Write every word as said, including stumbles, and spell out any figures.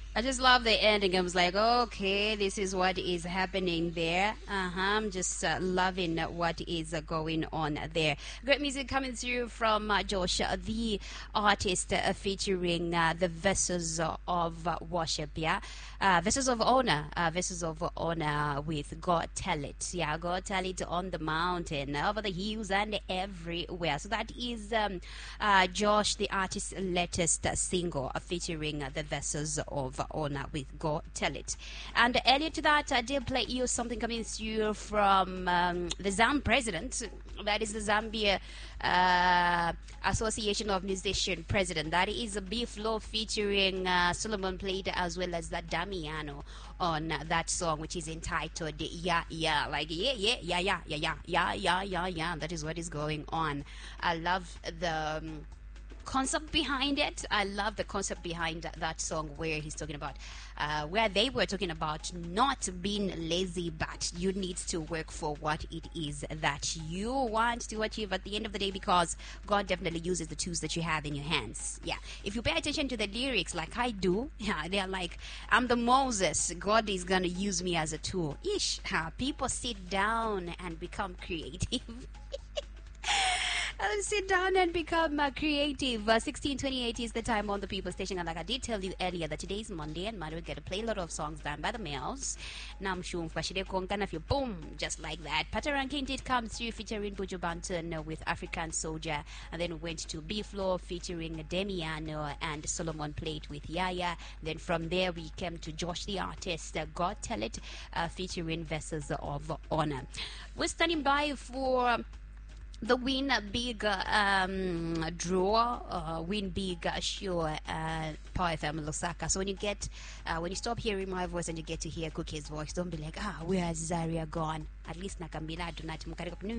I just love the ending. I was like, okay, this is what is happening there. Uh-huh. I'm just uh, loving what is uh, going on there. Great music coming through from uh, Josh, uh, the artist, uh, featuring uh, the Vessels of uh, Worship, yeah? Uh, Vessels of Honor, uh, Vessels of Honor with God Tell It. Yeah, God Tell It on the mountain, over the hills and everywhere. So that is um, uh, Josh, the artist's latest uh, single, uh, featuring uh, the Vessels of Honor with Go Tell It. And earlier to that, I did play you something coming through from um, the Zam president. That is the Zambia uh, Association of Musician president. That is a B Flow featuring uh, Solomon Played as well as that Damiano on uh, that song, which is entitled Yeah Yeah, like yeah yeah yeah yeah yeah yeah yeah yeah yeah yeah. That is what is going on. I love the. Um, concept behind it. I love the concept behind that song where he's talking about, uh, where they were talking about not being lazy, but you need to work for what it is that you want to achieve at the end of the day, because God definitely uses the tools that you have in your hands. Yeah. If you pay attention to the lyrics like I do, yeah, they're like, I'm the Moses. God is going to use me as a tool. Ish. Huh? People sit down and become creative. Uh, sit down and become uh, creative. Uh, sixteen twenty-eight is the time on the People Station. And like I did tell you earlier, that today is Monday and Mother will get to play a lot of songs done by the males. Nam Shum Fashide Konkan of you, boom, just like that. Pataranking did come through featuring Buju Banton uh, with African Soldier. And then went to B Flow featuring Demiano and Solomon Plate with Yaya. Then from there we came to Josh the artist, uh, God Tell It, uh, featuring Vessels of Honor. We're standing by for the Win Big um, draw, uh, Win Big uh, show, uh, Power F M Lusaka. So when you get, uh, when you stop hearing my voice and you get to hear Cookie's voice, don't be like, ah, where has Zaria gone? At least Nakambila do not